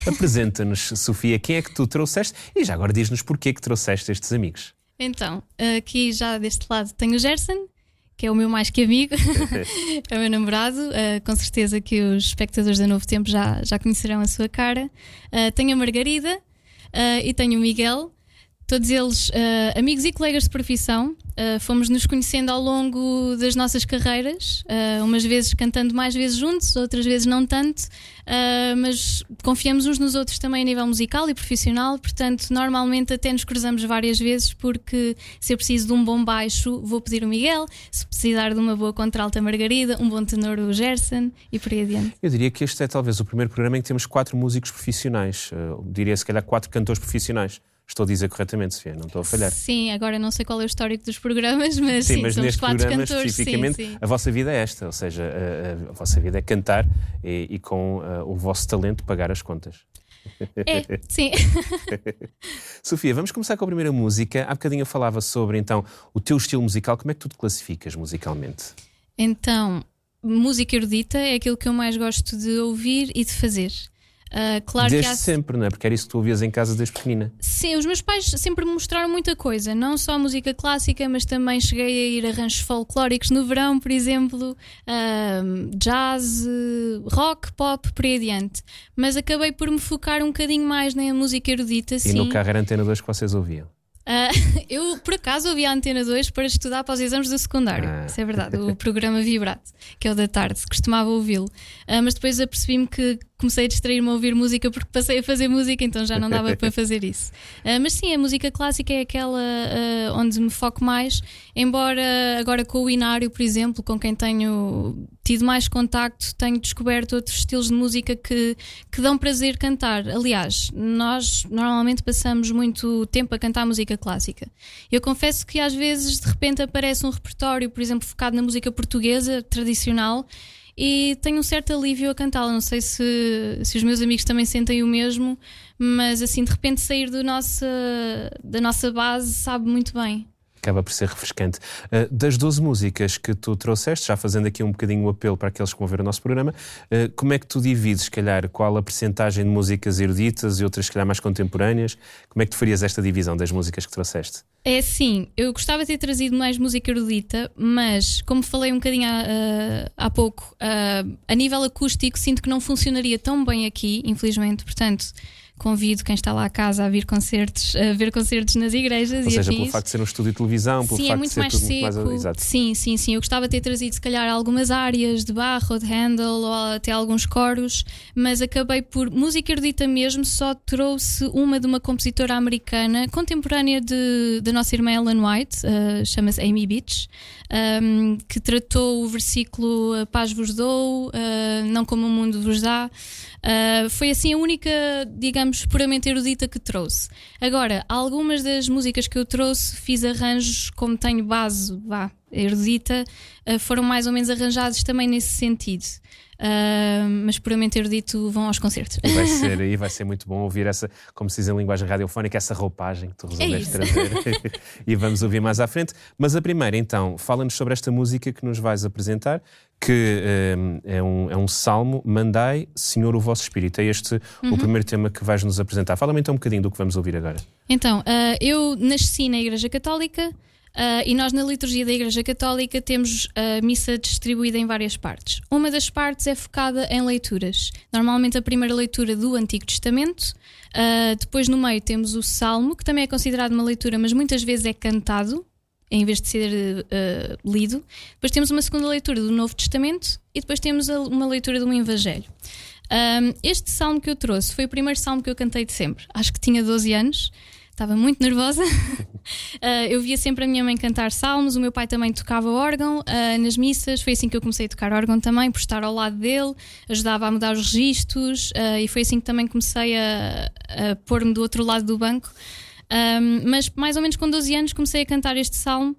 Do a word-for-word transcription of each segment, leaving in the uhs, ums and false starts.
Apresenta-nos, Sofia, quem é que tu trouxeste e já agora diz-nos porquê que trouxeste estes amigos. Então, aqui já deste lado tenho o Gerson, que é o meu mais que amigo, é o meu namorado. Uh, com certeza que os espectadores da Novo Tempo já, já conhecerão a sua cara. Uh, tenho a Margarida uh, e tenho o Miguel. Todos eles uh, amigos e colegas de profissão. Uh, fomos nos conhecendo ao longo das nossas carreiras, uh, umas vezes cantando mais vezes juntos, outras vezes não tanto, uh, mas confiamos uns nos outros também a nível musical e profissional. Portanto, normalmente até nos cruzamos várias vezes, porque se eu preciso de um bom baixo, vou pedir o Miguel; se precisar de uma boa contralta, a Margarida; um bom tenor, o Gerson, e por aí adiante. Eu diria que este é talvez o primeiro programa em que temos quatro músicos profissionais, uh, diria se calhar quatro cantores profissionais. Estou a dizer corretamente, Sofia, não estou a falhar. Sim, agora não sei qual é o histórico dos programas, mas sim, sim mas somos neste quatro programa cantores, especificamente, sim, sim. A vossa vida é esta, ou seja, a, a, a vossa vida é cantar e, e com uh, o vosso talento pagar as contas. É, sim. Sofia, vamos começar com a primeira música. Há bocadinho eu falava sobre então o teu estilo musical. Como é que tu te classificas musicalmente? Então, música erudita é aquilo que eu mais gosto de ouvir e de fazer. Uh, claro desde que há... sempre, não é? Porque era isso que tu ouvias em casa desde pequenina. Sim, os meus pais sempre me mostraram muita coisa, não só música clássica, mas também cheguei a ir a ranchos folclóricos no verão, por exemplo, uh, jazz, rock, pop, por aí adiante. Mas acabei por me focar um bocadinho mais na música erudita. E sim. no carro era Antena dois que vocês ouviam? Uh, eu, por acaso, ouvi a Antena dois para estudar para os exames do secundário. Ah. Isso é verdade, o programa Vibrato, que é o da tarde, costumava ouvi-lo. Uh, mas depois apercebi-me que comecei a distrair-me a ouvir música porque passei a fazer música, então já não dava para fazer isso. Uh, mas sim, a música clássica é aquela uh, onde me foco mais, embora agora com o Inário, por exemplo, com quem tenho tido mais contacto, tenho descoberto outros estilos de música que, que dão prazer cantar. Aliás, nós normalmente passamos muito tempo a cantar música clássica. Eu confesso que às vezes de repente aparece um repertório, por exemplo, focado na música portuguesa tradicional, e tenho um certo alívio a cantá-la. Não sei se, se os meus amigos também sentem o mesmo, mas assim de repente sair do nossa, da nossa base sabe muito bem. Acaba por ser refrescante. Uh, das doze músicas que tu trouxeste, já fazendo aqui um bocadinho o apelo para aqueles que vão ver o nosso programa, uh, como é que tu divides, se calhar, qual a percentagem de músicas eruditas e outras, se calhar, mais contemporâneas? Como é que tu farias esta divisão das músicas que trouxeste? É assim, eu gostava de ter trazido mais música erudita, mas como falei um bocadinho há, uh, há pouco, uh, a nível acústico sinto que não funcionaria tão bem aqui, infelizmente. Portanto, convido quem está lá a casa a vir concertos, a ver concertos nas igrejas. Ou e seja, afins. Pelo facto de ser um estúdio de televisão, pelo sim, facto é muito de ser mais tudo seco. muito mais exato. Sim, sim, sim. Eu gostava de ter trazido se calhar algumas áreas de Bach ou de Handel ou até alguns coros, mas acabei por música erudita mesmo, só trouxe uma de uma compositora americana contemporânea de, da nossa irmã Ellen White, uh, chama-se Amy Beach, um, que tratou o versículo "A paz vos dou, uh, não como o mundo vos dá". Uh, foi assim a única, digamos, puramente erudita que trouxe. Agora, algumas das músicas que eu trouxe fiz arranjos, como tenho base, vá, erudita, uh, foram mais ou menos arranjados também nesse sentido. Uh, mas puramente erudito vão aos concertos. E vai ser, e vai ser muito bom ouvir essa, como se diz em linguagem radiofónica, essa roupagem que tu resolveste é trazer. E vamos ouvir mais à frente. Mas a primeira, então, fala-nos sobre esta música que nos vais apresentar, que um, é, um, é um salmo, Mandai, Senhor, o vosso Espírito. É este uhum. o primeiro tema que vais nos apresentar. Fala-me então um bocadinho do que vamos ouvir agora. Então, uh, eu nasci na Igreja Católica. Uh, e nós na liturgia da Igreja Católica temos a missa distribuída em várias partes. Uma das partes é focada em leituras. Normalmente a primeira leitura do Antigo Testamento, uh, depois no meio temos o Salmo, que também é considerado uma leitura, mas muitas vezes é cantado em vez de ser uh, lido. Depois temos uma segunda leitura do Novo Testamento e depois temos a, uma leitura de um Evangelho. Um, este salmo que eu trouxe foi o primeiro salmo que eu cantei de sempre. Acho que tinha doze anos. Estava muito nervosa. uh, eu via sempre a minha mãe cantar salmos, o meu pai também tocava órgão uh, nas missas. Foi assim que eu comecei a tocar órgão também, por estar ao lado dele, ajudava a mudar os registros, uh, e foi assim que também comecei a, a pôr-me do outro lado do banco. Um, mas mais ou menos com doze anos comecei a cantar este salmo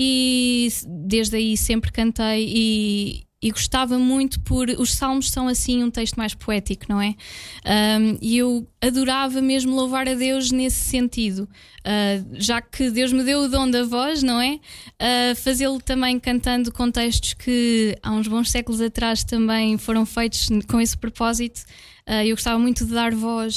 e desde aí sempre cantei e, e gostava muito, por os salmos são assim um texto mais poético, não é? Um, e eu adorava mesmo louvar a Deus nesse sentido, uh, já que Deus me deu o dom da voz, não é? Uh, fazê-lo também cantando com textos que há uns bons séculos atrás também foram feitos com esse propósito. Uh, eu gostava muito de dar voz